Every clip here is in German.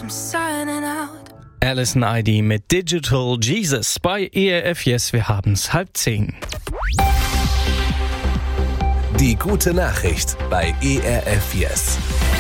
Alison ID mit Digital Jesus bei ERF Yes, wir haben's 9:30. Die gute Nachricht bei ERF Yes.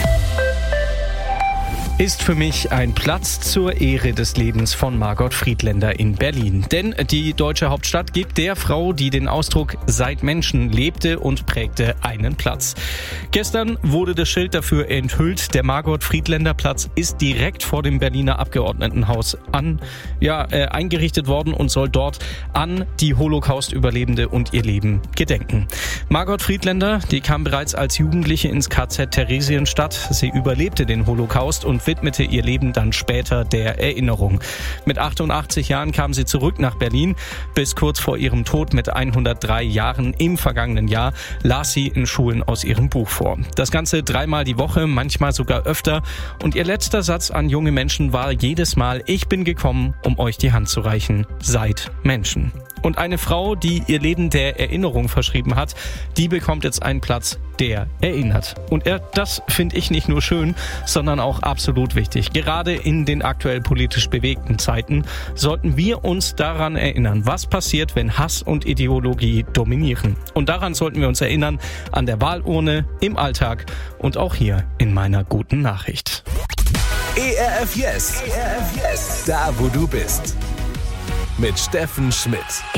Ist für mich ein Platz zur Ehre des Lebens von Margot Friedländer in Berlin. Denn die deutsche Hauptstadt gibt der Frau, die den Ausdruck "Seit Menschen" lebte und prägte, einen Platz. Gestern wurde das Schild dafür enthüllt. Der Margot Friedländer Platz ist direkt vor dem Berliner Abgeordnetenhaus eingerichtet worden und soll dort an die Holocaust-Überlebende und ihr Leben gedenken. Margot Friedländer, die kam bereits als Jugendliche ins KZ Theresienstadt. Sie überlebte den Holocaust und widmete ihr Leben dann später der Erinnerung. Mit 88 Jahren kam sie zurück nach Berlin. Bis kurz vor ihrem Tod mit 103 Jahren im vergangenen Jahr las sie in Schulen aus ihrem Buch vor. Das Ganze 3-mal die Woche, manchmal sogar öfter. Und ihr letzter Satz an junge Menschen war jedes Mal: Ich bin gekommen, um euch die Hand zu reichen. Seid Menschen. Und eine Frau, die ihr Leben der Erinnerung verschrieben hat, die bekommt jetzt einen Platz, der erinnert. Und das finde ich nicht nur schön, sondern auch absolut wichtig. Gerade in den aktuell politisch bewegten Zeiten sollten wir uns daran erinnern, was passiert, wenn Hass und Ideologie dominieren. Und daran sollten wir uns erinnern, an der Wahlurne, im Alltag und auch hier in meiner guten Nachricht. ERF Yes. ERF Yes. Da, wo du bist. Mit Steffen Schmidt.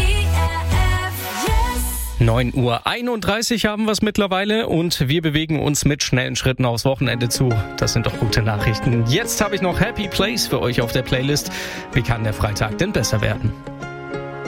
9:31 Uhr haben wir es mittlerweile und wir bewegen uns mit schnellen Schritten aufs Wochenende zu. Das sind doch gute Nachrichten. Jetzt habe ich noch Happy Place für euch auf der Playlist. Wie kann der Freitag denn besser werden?